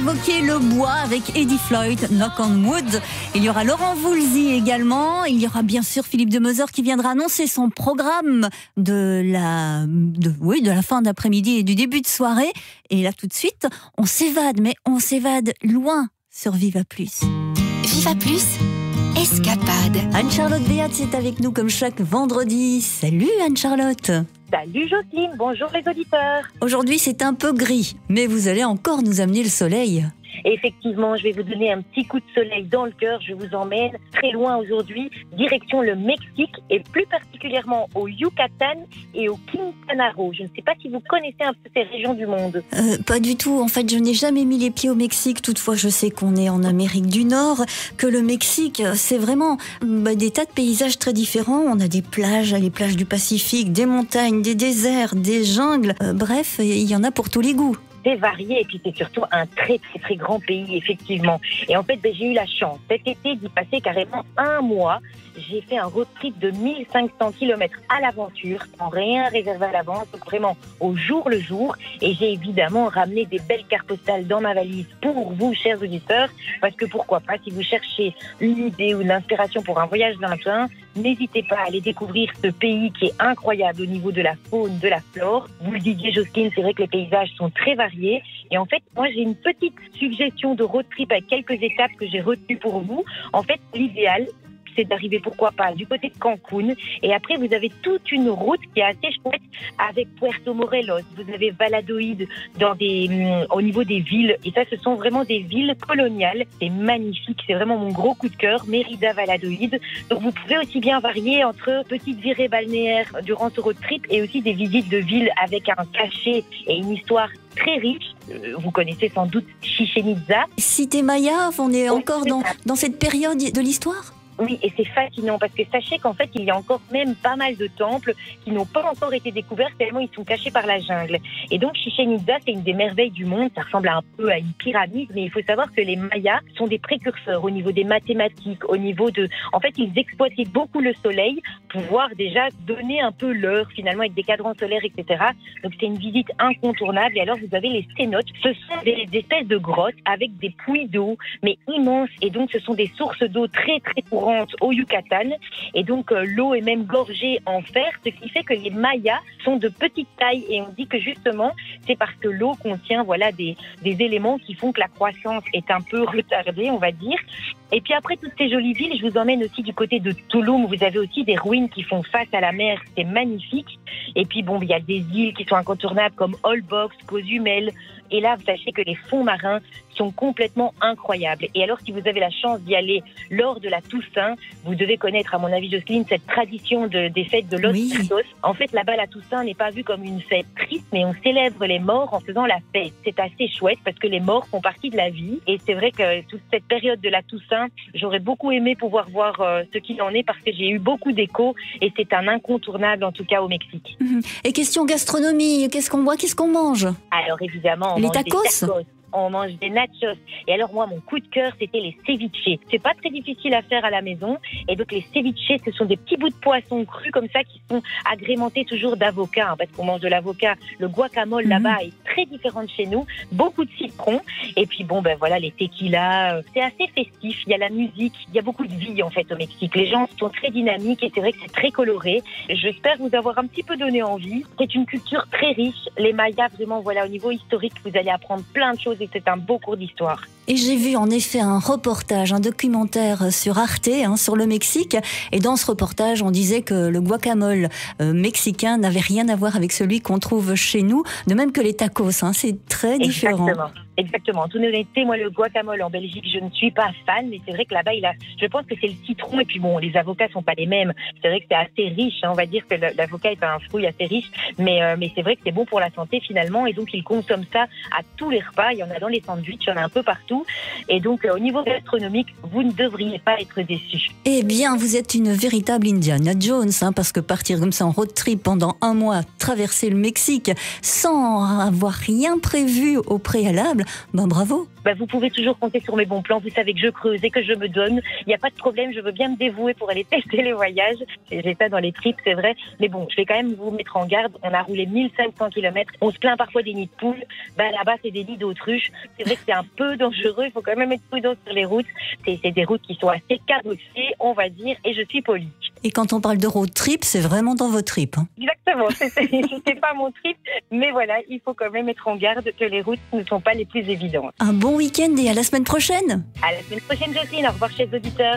évoquer le bois avec Eddie Floyd, Knock on Wood. Il y aura Laurent Voulzy également. Il y aura bien sûr Philippe Demeuzeur qui viendra annoncer son programme de la fin d'après-midi et du début de soirée. Et là, tout de suite, on s'évade, mais on s'évade loin sur Viva Plus. Viva Plus, escapade. Anne-Charlotte Béat est avec nous comme chaque vendredi. Salut Anne-Charlotte. Salut Jocelyne, bonjour les auditeurs. Aujourd'hui c'est un peu gris, mais vous allez encore nous amener le soleil. Et effectivement, je vais vous donner un petit coup de soleil dans le cœur. Je vous emmène très loin aujourd'hui, direction le Mexique et plus particulièrement au Yucatan et au Quintana Roo. Je ne sais pas si vous connaissez un peu ces régions du monde. Pas du tout. En fait, je n'ai jamais mis les pieds au Mexique. Toutefois, je sais qu'on est en Amérique du Nord, que le Mexique, c'est vraiment des tas de paysages très différents. On a des plages, les plages du Pacifique, des montagnes, des déserts, des jungles. Bref, il y en a pour tous les goûts. C'est varié et puis c'est surtout un très très très grand pays effectivement. Et en fait j'ai eu la chance cet été d'y passer carrément un mois. J'ai fait un road trip de 1500 km à l'aventure, sans rien réserver à l'avance, donc vraiment au jour le jour. Et j'ai évidemment ramené des belles cartes postales dans ma valise pour vous, chers auditeurs, parce que pourquoi pas, si vous cherchez une idée ou une inspiration pour un voyage lointain, n'hésitez pas à aller découvrir ce pays qui est incroyable au niveau de la faune, de la flore. Vous le disiez Jocelyne, c'est vrai que les paysages sont très variés. Et en fait, moi j'ai une petite suggestion de road trip avec quelques étapes que j'ai retenues pour vous. En fait, l'idéal, c'est d'arriver, pourquoi pas, du côté de Cancun. Et après, vous avez toute une route qui est assez chouette avec Puerto Morelos. Vous avez Valladolid au niveau des villes. Et ça, ce sont vraiment des villes coloniales. C'est magnifique. C'est vraiment mon gros coup de cœur. Mérida, Valladolid. Donc, vous pouvez aussi bien varier entre petites virées balnéaires durant ce road trip et aussi des visites de villes avec un cachet et une histoire très riche. Vous connaissez sans doute Chichen Itza. Cité Maya, on est encore dans cette période de l'histoire ? Oui, et c'est fascinant parce que sachez qu'en fait, il y a encore même pas mal de temples qui n'ont pas encore été découverts tellement ils sont cachés par la jungle. Et donc, Chichen Itza, c'est une des merveilles du monde. Ça ressemble un peu à une pyramide, mais il faut savoir que les Mayas sont des précurseurs au niveau des mathématiques, au niveau de... En fait, ils exploitaient beaucoup le soleil pour pouvoir déjà donner un peu l'heure, finalement, avec des cadrans solaires, etc. Donc, c'est une visite incontournable. Et alors, vous avez les cénotes. Ce sont des espèces de grottes avec des puits d'eau, mais immenses. Et donc, ce sont des sources d'eau très, très courantes au Yucatan, et donc l'eau est même gorgée en fer, ce qui fait que les Mayas sont de petite taille, et on dit que justement c'est parce que l'eau contient des éléments qui font que la croissance est un peu retardée, on va dire. Et puis après toutes ces jolies villes, je vous emmène aussi du côté de Tulum, où vous avez aussi des ruines qui font face à la mer, c'est magnifique. Et puis bon, il y a des îles qui sont incontournables comme Holbox, Cozumel, et là vous sachez que les fonds marins sont complètement incroyables. Et alors si vous avez la chance d'y aller lors de la Toussaint, vous devez connaître, à mon avis Jocelyne, cette tradition des fêtes de Los Santos. En fait, là-bas, la Toussaint n'est pas vue comme une fête triste, mais on célèbre les morts en faisant la fête. C'est assez chouette parce que les morts font partie de la vie. Et c'est vrai que toute cette période de la Toussaint, j'aurais beaucoup aimé pouvoir voir ce qu'il en est parce que j'ai eu beaucoup d'échos et c'est un incontournable en tout cas au Mexique. Et question gastronomie, qu'est-ce qu'on boit, qu'est-ce qu'on mange ? Alors évidemment, on les mange tacos. des tacos. On mange des nachos. Et alors moi, mon coup de cœur, c'était les ceviches. C'est pas très difficile à faire à la maison. Et donc les ceviches, ce sont des petits bouts de poisson crus comme ça qui sont agrémentés toujours d'avocat, parce qu'on mange de l'avocat. Le guacamole là-bas est très différent de chez nous. Beaucoup de citron. Et puis bon, les tequilas. C'est assez festif. Il y a la musique. Il y a beaucoup de vie en fait au Mexique. Les gens sont très dynamiques et c'est vrai que c'est très coloré. J'espère vous avoir un petit peu donné envie. C'est une culture très riche. Les Mayas, vraiment, au niveau historique, vous allez apprendre plein de choses. Et c'est un beau cours d'histoire. Et j'ai vu en effet un reportage, un documentaire sur Arte, sur le Mexique. Et dans ce reportage, on disait que le guacamole mexicain n'avait rien à voir avec celui qu'on trouve chez nous. De même que les tacos, c'est très différent. Exactement. En toute honnêteté, moi, le guacamole en Belgique, je ne suis pas fan, mais c'est vrai que là-bas, je pense que c'est le citron, et puis bon, les avocats sont pas les mêmes. C'est vrai que c'est assez riche, on va dire que l'avocat est un fruit assez riche, mais c'est vrai que c'est bon pour la santé finalement, et donc ils consomment ça à tous les repas. Il y en a dans les sandwichs, il y en a un peu partout, et donc au niveau gastronomique, vous ne devriez pas être déçus. Eh bien, vous êtes une véritable Indiana Jones, parce que partir comme ça en road trip pendant un mois, traverser le Mexique sans avoir rien prévu au préalable, bravo. Vous pouvez toujours compter sur mes bons plans. Vous savez que je creuse et que je me donne. Il n'y a pas de problème. Je veux bien me dévouer pour aller tester les voyages. J'ai ça dans les tripes, c'est vrai. Mais bon, je vais quand même vous mettre en garde. On a roulé 1500 km. On se plaint parfois des nids de poules. Là-bas, c'est des nids d'autruches. C'est vrai que c'est un peu dangereux. Il faut quand même être prudent sur les routes. C'est des routes qui sont assez cabossées, on va dire. Et je suis polie. Et quand on parle de road trip, c'est vraiment dans vos tripes. Exactement. C'était pas mon trip. Mais voilà, il faut quand même être en garde que les routes ne sont pas les plus évidentes. Un bon week-end et à la semaine prochaine. À la semaine prochaine, Jocelyne. Au revoir, chers auditeurs.